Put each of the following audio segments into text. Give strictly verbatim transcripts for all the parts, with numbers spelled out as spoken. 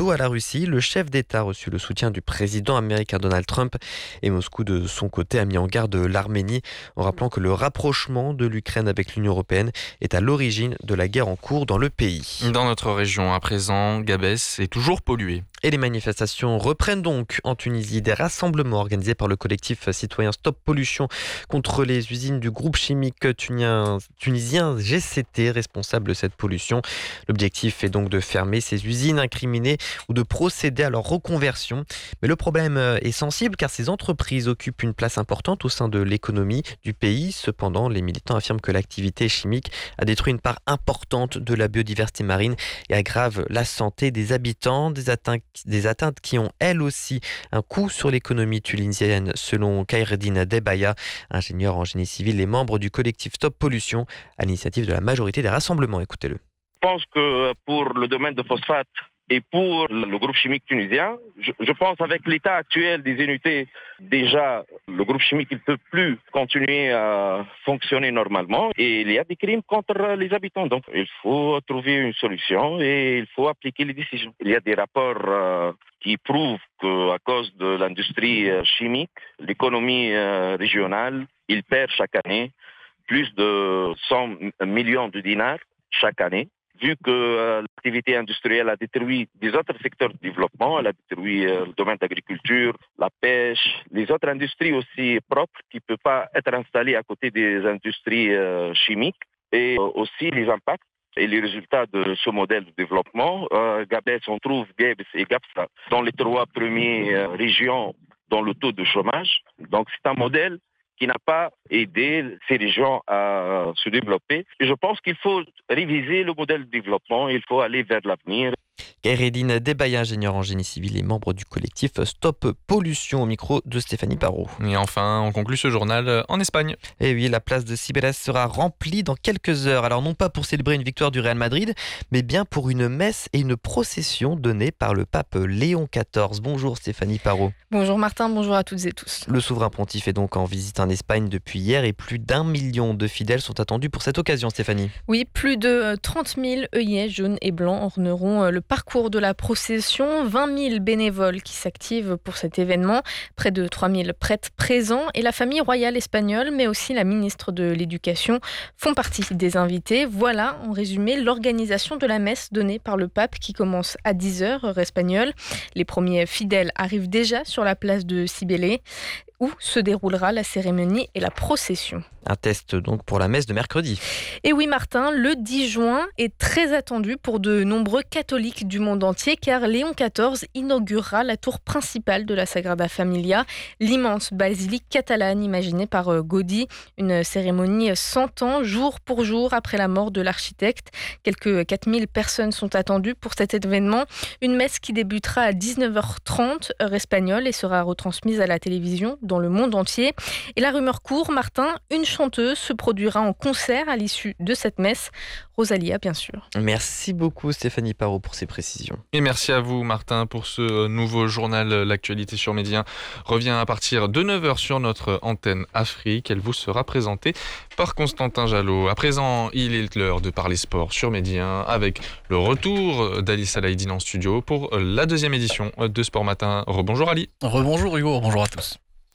cadeau à la Russie. Le chef d'État a reçu le soutien du président américain Donald Trump et Moscou, de son côté, a mis en garde l'Arménie en rappelant que le rapprochement de l'Ukraine avec l'Union européenne est à l'origine de la guerre en cours dans le pays. Dans notre région, à présent, Gabès est toujours pollué. Et les manifestations reprennent donc en Tunisie. Des rassemblements organisés par le collectif citoyen Stop Pollution contre les usines du groupe chimique tunisien G C T, responsable de cette pollution. L'objectif est donc de fermer ces usines incriminées ou de procéder à leur reconversion. Mais le problème est sensible car ces entreprises occupent une place importante au sein de l'économie du pays. Cependant, les militants affirment que l'activité chimique a détruit une part importante de la biodiversité marine et aggrave la santé des habitants. Des atteintes Des atteintes qui ont elles aussi un coût sur l'économie tunisienne, selon Khaireddine Debaya, ingénieur en génie civil et membre du collectif Stop Pollution, à l'initiative de la majorité des rassemblements. Écoutez-le. Je pense que pour le domaine de phosphate et pour le groupe chimique tunisien, je, je pense avec l'état actuel des unités, déjà le groupe chimique ne peut plus continuer à fonctionner normalement et il y a des crimes contre les habitants. Donc il faut trouver une solution et il faut appliquer les décisions. Il y a des rapports euh, qui prouvent qu'à cause de l'industrie euh, chimique, l'économie euh, régionale, il perd chaque année plus de cent millions de dinars chaque année. Vu que euh, l'activité industrielle a détruit des autres secteurs de développement, elle a détruit euh, le domaine d'agriculture, la pêche, les autres industries aussi propres qui ne peuvent pas être installées à côté des industries euh, chimiques, et euh, aussi les impacts et les résultats de ce modèle de développement. Euh, Gabès, on trouve Gabès et Gapsa dans les trois premières euh, régions dans le taux de chômage. Donc c'est un modèle qui n'a pas aidé ces régions à se développer. Et je pense qu'il faut réviser le modèle de développement, il faut aller vers l'avenir. Khaireddine Debaya, ingénieur en génie civil et membre du collectif Stop Pollution, au micro de Stéphanie Parot. Et enfin, on conclut ce journal en Espagne. Et oui, la place de Cibeles sera remplie dans quelques heures. Alors non pas pour célébrer une victoire du Real Madrid, mais bien pour une messe et une procession donnée par le pape Léon quatorze. Bonjour Stéphanie Parot. Bonjour Martin, bonjour à toutes et tous. Le souverain pontife est donc en visite en Espagne depuis hier et plus d'un million de fidèles sont attendus pour cette occasion, Stéphanie. Oui, plus de trente mille œillets jaunes et blancs orneront le parcours de la procession. vingt mille bénévoles qui s'activent pour cet événement. Près de trois mille prêtres présents et la famille royale espagnole, mais aussi la ministre de l'Éducation, font partie des invités. Voilà, en résumé, l'organisation de la messe donnée par le pape qui commence à dix heures, heure espagnole. Les premiers fidèles arrivent déjà sur la place de Cibeles, où se déroulera la cérémonie et la procession. Un test donc pour la messe de mercredi. Et oui Martin, le dix juin est très attendu pour de nombreux catholiques du monde entier car Léon quatorze inaugurera la tour principale de la Sagrada Familia, l'immense basilique catalane imaginée par Gaudí. Une cérémonie cent ans, jour pour jour après la mort de l'architecte. Quelques quatre mille personnes sont attendues pour cet événement. Une messe qui débutera à dix-neuf heures trente, heure espagnole, et sera retransmise à la télévision dans le monde entier. Et la rumeur court, Martin, une chanteuse se produira en concert à l'issue de cette messe. Rosalia, bien sûr. Merci beaucoup Stéphanie Parot pour ces précisions. Et merci à vous Martin pour ce nouveau journal. L'actualité sur Médien revient à partir de neuf heures sur notre antenne Afrique. Elle vous sera présentée par Constantin Jalot. À présent, il est l'heure de parler sport sur Médien avec le retour d'Ali Salaïdine en studio pour la deuxième édition de Sport Matin. Rebonjour Ali. Rebonjour Hugo, bonjour à tous.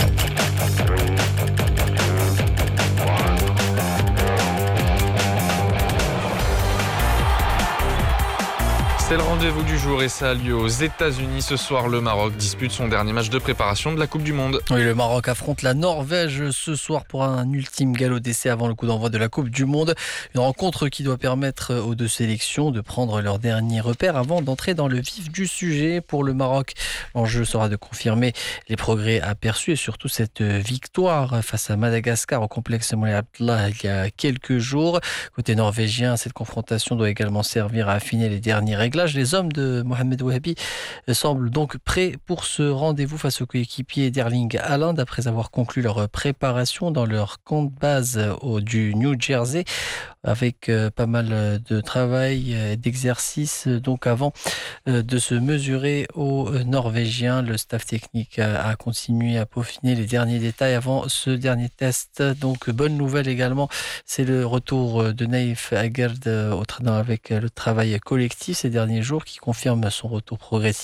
C'est le rendez-vous du jour et ça a lieu aux États-Unis. Ce soir, le Maroc dispute son dernier match de préparation de la Coupe du Monde. Oui, le Maroc affronte la Norvège ce soir pour un ultime galop d'essai avant le coup d'envoi de la Coupe du Monde. Une rencontre qui doit permettre aux deux sélections de prendre leur dernier repère avant d'entrer dans le vif du sujet. Pour le Maroc, l'enjeu sera de confirmer les progrès aperçus et surtout cette victoire face à Madagascar au complexe Moulay Abdallah il y a quelques jours. Côté norvégien, cette confrontation doit également servir à affiner les derniers règles. Les hommes de Mohamed Wahabi semblent donc prêts pour ce rendez-vous face aux coéquipiers d'Erling Haaland après avoir conclu leur préparation dans leur camp de base au, du New Jersey avec euh, pas mal de travail et d'exercices donc avant euh, de se mesurer aux Norvégiens. Le staff technique a, a continué à peaufiner les derniers détails avant ce dernier test. Donc bonne nouvelle également, c'est le retour de Naïf Aguerd au, avec le travail collectif ces derniers jours qui confirme son retour progressif